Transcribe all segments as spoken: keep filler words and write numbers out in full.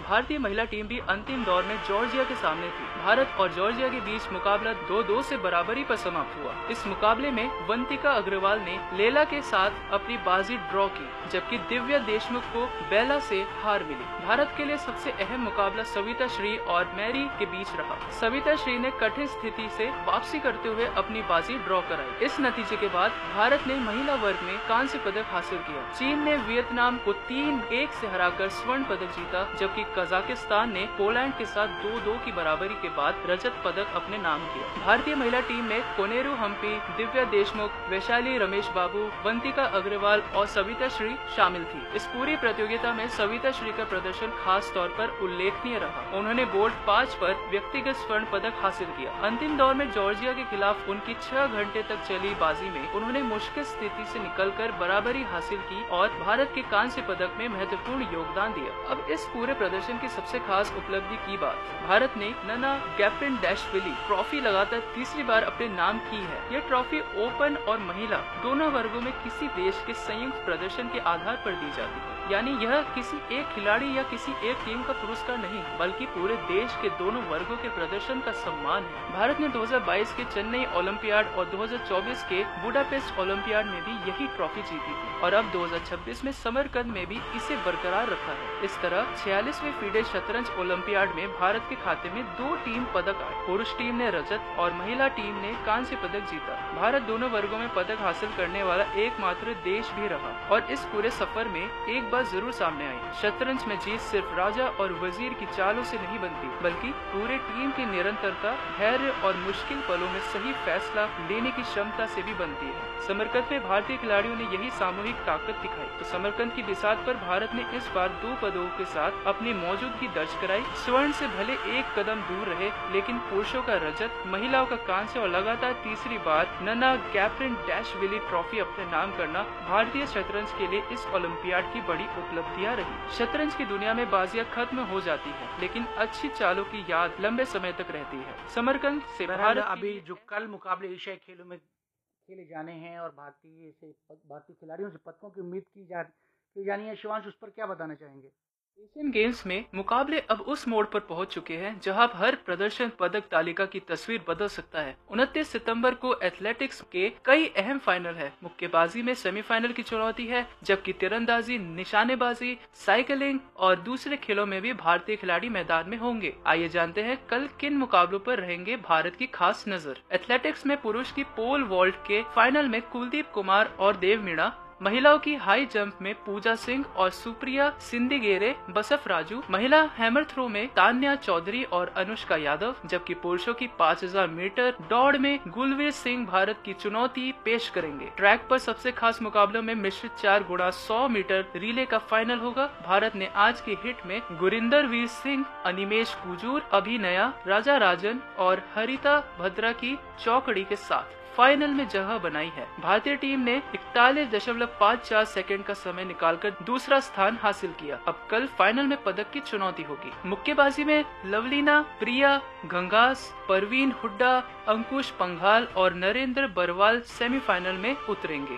भारतीय महिला टीम भी अंतिम दौर में जॉर्जिया के सामने थी। भारत और जॉर्जिया के बीच मुकाबला दो दो से बराबरी पर समाप्त हुआ। इस मुकाबले में वंतिका अग्रवाल ने लेला के साथ अपनी बाजी ड्रॉ की, जबकि दिव्या देशमुख को बेला से हार मिली। भारत के लिए सबसे अहम मुकाबला सविता श्री और मैरी के बीच रहा। सविता श्री ने कठिन स्थिति से वापसी करते हुए अपनी बाजी ड्रॉ कराई। इस नतीजे के बाद भारत ने महिला वर्ग में कांस्य पदक हासिल किया। चीन ने वियतनाम को तीन एक से हराकर स्वर्ण पदक जीता, जबकि कजाकिस्तान ने पोलैंड के साथ दो दो की बराबरी के बाद रजत पदक अपने नाम किया। भारतीय महिला टीम में कोनेरू हम्पी, दिव्या देशमुख, वैशाली रमेश बाबू, वंतिका अग्रवाल और सविता श्री शामिल थी। इस पूरी प्रतियोगिता में सविता श्री का प्रदर्शन खास तौर पर उल्लेखनीय रहा। उन्होंने बोल्ट पाँच पर व्यक्तिगत स्वर्ण पदक हासिल किया। अंतिम दौर में जॉर्जिया के खिलाफ उनकी छह घंटे तक चली बाजी में उन्होंने मुश्किल स्थिति से निकलकर बराबरी हासिल की और भारत के कांस्य पदक में महत्वपूर्ण योगदान दिया। अब इस पूरे प्रदर्शन की सबसे खास उपलब्धि की बात, भारत ने नना गैप्रिंडाशविली ट्रॉफी लगातार तीसरी बार अपने नाम की है। यह ट्रॉफी ओपन और महिला दोनों वर्गों में किसी देश के संयुक्त प्रदर्शन के आधार पर दी जाती है। यानी यह किसी एक खिलाड़ी या किसी एक टीम का पुरस्कार नहीं, बल्कि पूरे देश के दोनों वर्गों के प्रदर्शन का सम्मान है। भारत ने दो हज़ार बाईस के चेन्नई ओलंपियाड और दो हज़ार चौबीस के बुडापेस्ट ओलंपियाड में भी यही ट्रॉफी जीती थी और अब दो हज़ार छब्बीस में समरकंद में भी इसे बरकरार रखा है। इस तरह छियालीसवें फीडे शतरंज ओलंपियाड में भारत के खाते में दो टीम पदक आए। पुरुष टीम ने रजत और महिला टीम ने कांस्य पदक जीता। भारत दोनों वर्गों में पदक हासिल करने वाला एकमात्र देश भी रहा और इस पूरे सफर में एक बात जरूर सामने आई, शतरंज में जीत सिर्फ राजा और वजीर की चालों से नहीं बनती, बल्कि पूरे टीम की निरंतरता, धैर्य और मुश्किल पलों में सही फैसला लेने की क्षमता से भी बनती है। समरकंद में भारतीय खिलाड़ियों ने यही सामूहिक ताकत दिखाई। तो समरकंद की बिसात पर भारत ने इस बार दो पदकों के साथ अपनी मौजूदगी दर्ज कराई। स्वर्ण से भले एक कदम दूर रहे, लेकिन पुरुषों का रजत, महिलाओं का कांस्य और लगातार तीसरी बार नना गैप्रिंडाशविली ट्रॉफी अपने नाम करना भारतीय शतरंज के लिए इस ओलंपियाड की बड़ी उपलब्धियां रही। शतरंज की दुनिया में बाजियां खत्म हो जाती हैं, लेकिन अच्छी चालों की याद लंबे समय तक रहती है। समरकंद से भारत अभी जो कल मुकाबले एशियाई खेलों में खेले जाने हैं और भारतीय से भारतीय खिलाड़ियों से पदकों की उम्मीद की जा की जानी है, शिवांश उस पर क्या बताना चाहेंगे? एशियन गेम्स में मुकाबले अब उस मोड़ पर पहुंच चुके हैं जहां हर प्रदर्शन पदक तालिका की तस्वीर बदल सकता है। उनतीस सितंबर को एथलेटिक्स के कई अहम फाइनल है। मुक्केबाजी में सेमीफाइनल की चुनौती है, जबकि तीरंदाजी, निशानेबाजी, साइकिलिंग और दूसरे खेलों में भी भारतीय खिलाड़ी मैदान में होंगे। आइए जानते हैं कल किन मुकाबलों पर रहेंगे भारत की खास नजर। एथलेटिक्स में पुरुष की पोल वॉल्ट के फाइनल में कुलदीप कुमार और देव मीणा, महिलाओं की हाई जंप में पूजा सिंह और सुप्रिया सिंदिगेरे बसफ राजू, महिला हैमर थ्रो में तान्या चौधरी और अनुष्का यादव, जबकि पुरुषों की पाँच हज़ार मीटर दौड़ में गुलवीर सिंह भारत की चुनौती पेश करेंगे। ट्रैक पर सबसे खास मुकाबलों में मिश्रित चार गुणा सौ मीटर रिले का फाइनल होगा। भारत ने आज के हिट में गुरिंदर वीर सिंह, अनिमेश कुजूर, अभिनया राजा राजन और हरिता भद्रा की चौकड़ी के साथ फाइनल में जगह बनाई है। भारतीय टीम ने इकतालीस दशमलव पाँच चार सेकंड का समय निकालकर दूसरा स्थान हासिल किया। अब कल फाइनल में पदक की चुनौती होगी। मुक्केबाजी में लवलीना, प्रिया गंगास, परवीन हुड्डा, अंकुश पंघाल और नरेंद्र बरवाल सेमीफाइनल में उतरेंगे।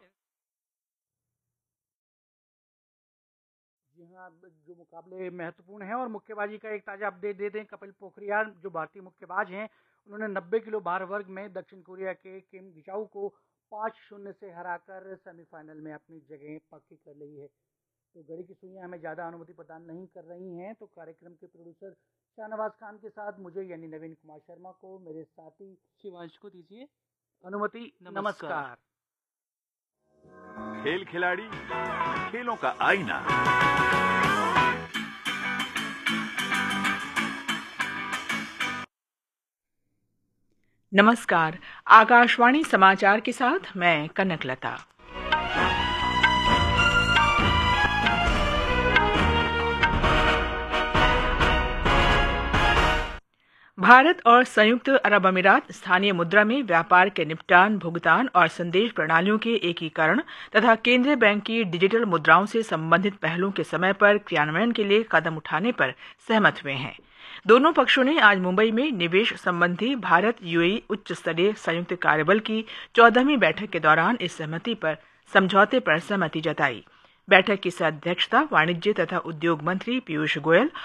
जो मुकाबले महत्वपूर्ण हैं और मुक्केबाजी का एक ताजा अपडेट दे दें, कपिल पोखरियाल जो भारतीय मुक्केबाज हैं, उन्होंने नब्बे किलो भार वर्ग में दक्षिण कोरिया के किम गिचाऊ को पाँच शून्य से हराकर सेमीफाइनल में अपनी जगह पक्की कर ली है। तो घड़ी की सुइयां हमें ज़्यादा अनुमति प्रदान नहीं कर रही हैं, तो कार्यक्रम के प्रोड्यूसर शाहनवाज खान के साथ मुझे यानी नवीन कुमार शर्मा को, मेरे साथी शिवांश को दीजिए अनुमति। नमस्कार। खेल खिलाड़ी, खेलों का आईना। नमस्कार। आकाशवाणी समाचार के साथ मैं कनकलता। भारत और संयुक्त अरब अमीरात स्थानीय मुद्रा में व्यापार के निपटान, भुगतान और संदेश प्रणालियों के एकीकरण तथा केंद्रीय बैंक की डिजिटल मुद्राओं से संबंधित पहलुओं के समय पर क्रियान्वयन के लिए कदम उठाने पर सहमत हुए हैं। दोनों पक्षों ने आज मुंबई में निवेश संबंधी भारत यूएई उच्च स्तरीय संयुक्त कार्यबल की चौदहवीं बैठक के दौरान इस सहमति पर समझौते पर सहमति जताई। बैठक की अध्यक्षता वाणिज्य तथा उद्योग मंत्री पीयूष गोयल